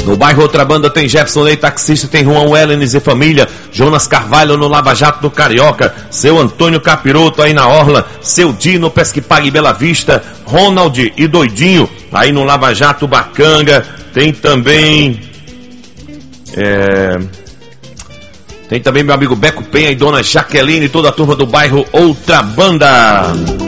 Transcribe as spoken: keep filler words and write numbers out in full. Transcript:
No bairro Outra Banda tem Jefferson Lei, taxista, tem Juan Wellens e família, Jonas Carvalho no Lava Jato do Carioca, seu Antônio Capiroto aí na Orla, seu Dino Pesque Pague Bela Vista, Ronald e Doidinho aí no Lava Jato Bacanga, tem também é, tem também meu amigo Beco Penha e dona Jaqueline e toda a turma do bairro Outra Banda.